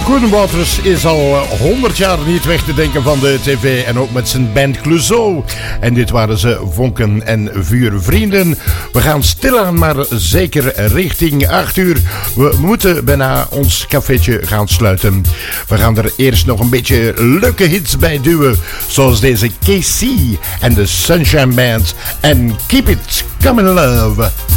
Koen Wouters is al 100 jaar niet weg te denken van de tv en ook met zijn band Clouseau. En dit waren ze Vonken en Vuurvrienden. We gaan stilaan maar zeker richting 8 uur. We moeten bijna ons cafeetje gaan sluiten. We gaan er eerst nog een beetje leuke hits bij duwen. Zoals deze KC en de Sunshine Band en Keep It Coming Love.